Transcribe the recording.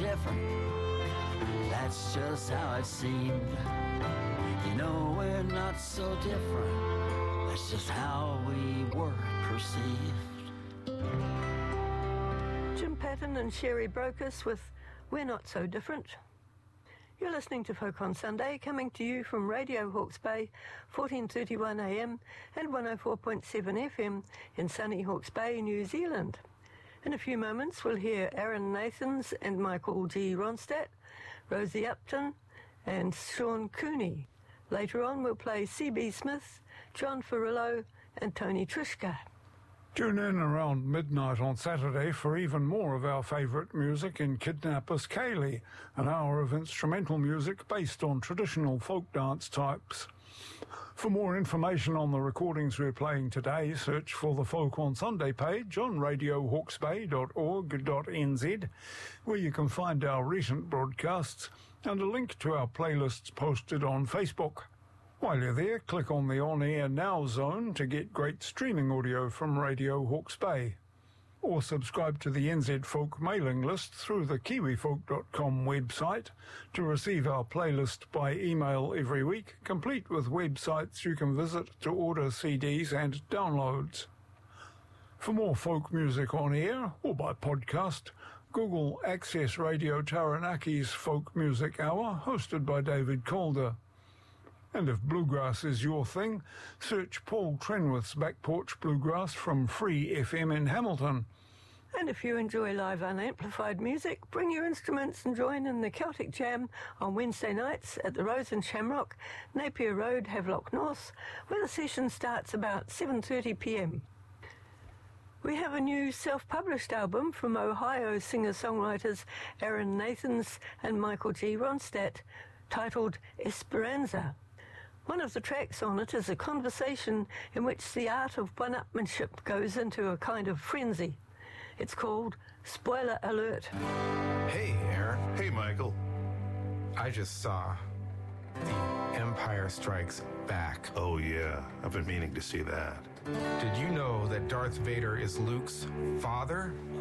different. That's just how it seemed. You know we're not so different. That's just how we were perceived. Jim Patton and Sherry Brocas with We're Not So Different. You're listening to Folk on Sunday, coming to you from Radio Hawke's Bay, 1431 AM and 104.7 FM in sunny Hawke's Bay, New Zealand. In a few moments, we'll hear Aaron Nathans and Michael G. Ronstadt, Rosie Upton and Sean Cooney. Later on, we'll play C.B. Smith, John Farillo and Tony Trischka. Tune in around midnight on Saturday for even more of our favourite music in Kidnappers Ceilidh, an hour of instrumental music based on traditional folk dance types. For more information on the recordings we're playing today, search for the Folk on Sunday page on radiohawksbay.org.nz, where you can find our recent broadcasts and a link to our playlists posted on Facebook. While you're there, click on the On Air Now zone to get great streaming audio from Radio Hawke's Bay. Or subscribe to the NZ Folk mailing list through the kiwifolk.com website to receive our playlist by email every week, complete with websites you can visit to order CDs and downloads. For more folk music on air or by podcast, Google Access Radio Taranaki's Folk Music Hour, hosted by David Calder. And if bluegrass is your thing, search Paul Trenwith's Back Porch Bluegrass from Free FM in Hamilton. And if you enjoy live unamplified music, bring your instruments and join in the Celtic Jam on Wednesday nights at the Rose and Shamrock, Napier Road, Havelock North, where the session starts about 7:30 p.m. We have a new self-published album from Ohio singer-songwriters Aaron Nathans and Michael G. Ronstadt, titled Esperanza. One of the tracks on it is a conversation in which the art of one-upmanship goes into a kind of frenzy. It's called Spoiler Alert. Hey, Aaron. Hey, Michael. I just saw The Empire Strikes Back. Oh, yeah. I've been meaning to see that. Did you know that Darth Vader is Luke's father?